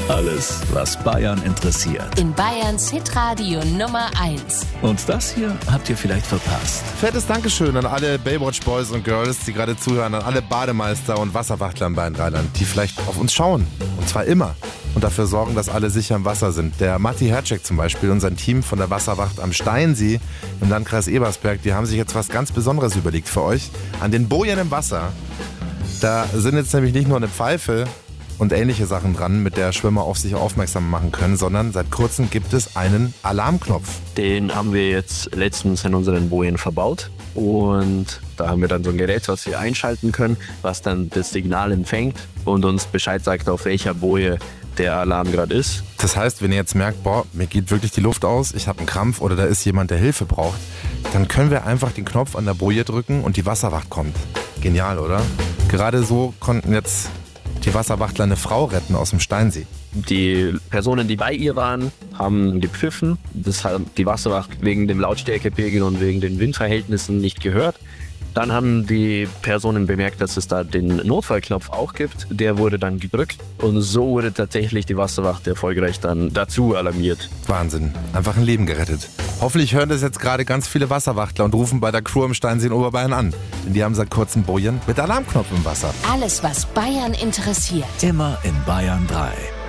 Alles, was Bayern interessiert. In Bayerns Hitradio Nummer 1. Und das hier habt ihr vielleicht verpasst. Fettes Dankeschön an alle Baywatch Boys und Girls, die gerade zuhören, an alle Bademeister und Wasserwachtler in Bayern-Rheinland, die vielleicht auf uns schauen. Und zwar immer. Und dafür sorgen, dass alle sicher im Wasser sind. Der Matti Hercek zum Beispiel und sein Team von der Wasserwacht am Steinsee im Landkreis Ebersberg, die haben sich jetzt was ganz Besonderes überlegt für euch. An den Bojen im Wasser, da sind jetzt nämlich nicht nur eine Pfeife und ähnliche Sachen dran, mit der Schwimmer auf sich aufmerksam machen können, sondern seit kurzem gibt es einen Alarmknopf. Den haben wir jetzt letztens in unseren Bojen verbaut und da haben wir dann so ein Gerät, was wir einschalten können, was dann das Signal empfängt und uns Bescheid sagt, auf welcher Boje der Alarm gerade ist. Das heißt, wenn ihr jetzt merkt, boah, mir geht wirklich die Luft aus, ich habe einen Krampf oder da ist jemand, der Hilfe braucht, dann können wir einfach den Knopf an der Boje drücken und die Wasserwacht kommt. Genial, oder? Gerade so konnten jetzt die Wasserwachtler eine Frau retten aus dem Steinsee. Die Personen, die bei ihr waren, haben gepfiffen. Das hat die Wasserwacht wegen dem Lautstärkepegel und wegen den Windverhältnissen nicht gehört. Dann haben die Personen bemerkt, dass es da den Notfallknopf auch gibt. Der wurde dann gedrückt und so wurde tatsächlich die Wasserwacht erfolgreich dann dazu alarmiert. Wahnsinn, einfach ein Leben gerettet. Hoffentlich hören das jetzt gerade ganz viele Wasserwachtler und rufen bei der Crew im Steinsee in Oberbayern an. Denn die haben seit kurzem Bojen mit Alarmknopf im Wasser. Alles, was Bayern interessiert. Immer in Bayern 3.